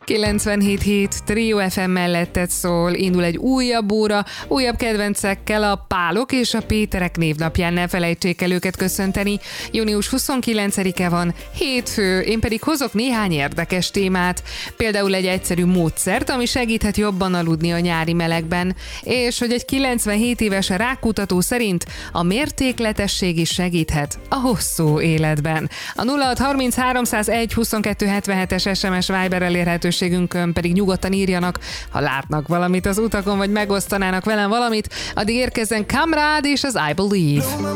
97.7 Trio FM melletted szól, indul egy újabb óra, újabb kedvencekkel a Pálok és a Péterek névnapján, ne felejtsék el őket köszönteni. Június 29-e van, hétfő, én pedig hozok néhány érdekes témát, például egy egyszerű módszert, ami segíthet jobban aludni a nyári melegben, és hogy egy 97 éves rákkutató szerint a mértékletesség is segíthet a hosszú életben. A 0630 301 22 77-es SMS Viber elérhetőségünkön pedig nyugodtan írjanak, ha látnak valamit az utakon, vagy megosztanának velem valamit, addig érkezzen Kamrád és az I Believe.